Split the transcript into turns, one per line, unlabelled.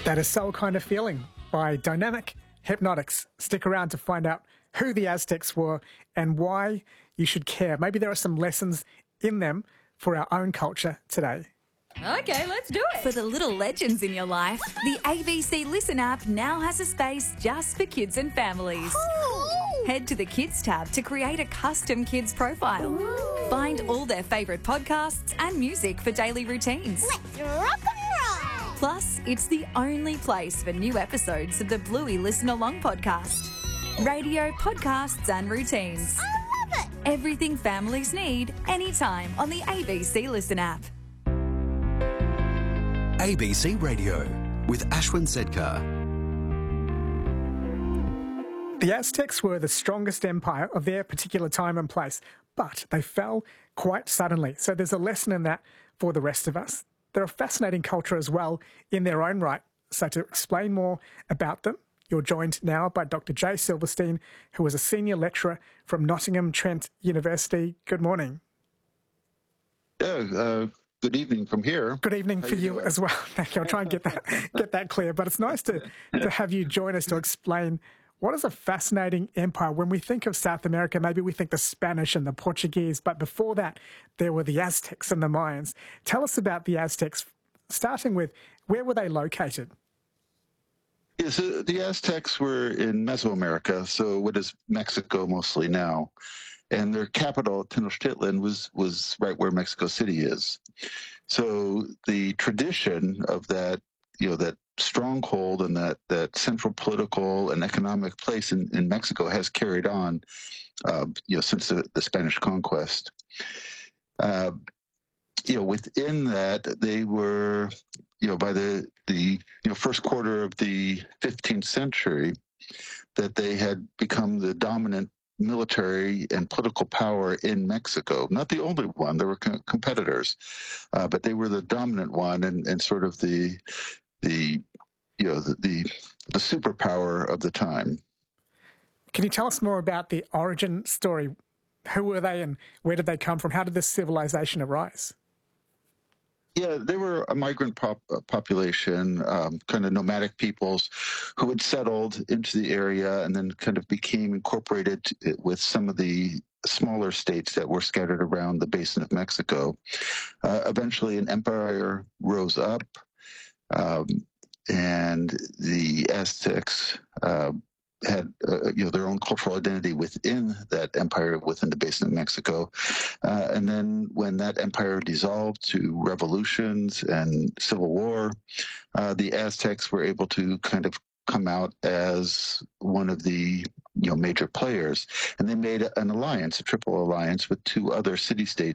That is Soul Kind of Feeling by Dynamic Hypnotics. Stick around to find out who the Aztecs were and why you should care. Maybe there are some lessons in them for our own culture today.
Okay, let's do it.
For the little legends in your life, the ABC Listen app now has a space just for kids and families. Head to the Kids tab to create a custom kids profile. Find all their favourite podcasts and music for daily routines.
Let's rock and roll!
Plus, it's the only place for new episodes of the Bluey Listen Along podcast. Radio, podcasts and routines.
I love it!
Everything families need, anytime on the ABC Listen app.
ABC Radio with Ashwin Sedkar.
The Aztecs were the strongest empire of their particular time and place, but they fell quite suddenly. So there's a lesson in that for the rest of us. They're a fascinating culture as well in their own right. So to explain more about them, you're joined now by Dr. Jay Silverstein, who is a senior lecturer from Nottingham Trent University. Good morning.
Yeah, good evening from here.
Good evening for you as well. Thank you. I'll try and get that clear. But it's nice to have you join us to explain what is a fascinating empire. When we think of South America, maybe we think the Spanish and the Portuguese, but before that, there were the Aztecs and the Mayans. Tell us about the Aztecs, starting with where were they located?
Yes, the Aztecs were in Mesoamerica, so what is Mexico mostly now. And their capital, Tenochtitlan, was right where Mexico City is. So the tradition of that, that stronghold and that central political and economic place in Mexico has carried on, since the Spanish conquest. Within that, they were, by the first quarter of the 15th century, that they had become the dominant military and political power in Mexico. Not the only one; there were competitors, but they were the dominant one and sort of the superpower of the time.
Can you tell us more about the origin story? Who were they and where did they come from? How did this civilization arise?
Yeah, they were a migrant population, kind of nomadic peoples who had settled into the area and then kind of became incorporated with some of the smaller states that were scattered around the basin of Mexico. Eventually, an empire rose up, and the Aztecs had their own cultural identity within that empire, within the basin of Mexico. And then when that empire dissolved to revolutions and civil war, the Aztecs were able to kind of come out as one of the major players. And they made an alliance, a triple alliance with two other city-states